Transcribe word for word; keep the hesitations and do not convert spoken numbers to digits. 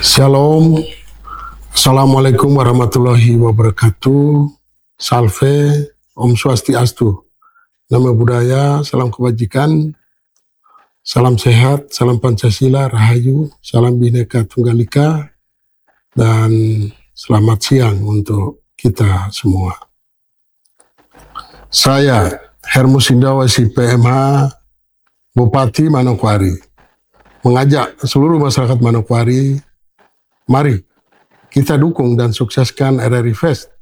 Shalom, Assalamualaikum warahmatullahi wabarakatuh. Salve, Om Swastiastu. Nama budaya, salam kebajikan, salam sehat, salam Pancasila, Rahayu, salam Bhinneka Tunggal Ika, dan selamat siang untuk kita semua. Saya, Hermus Indawa, S I P M H, Bupati Manokwari, mengajak seluruh masyarakat Manokwari, mari kita dukung dan sukseskan R R I Fest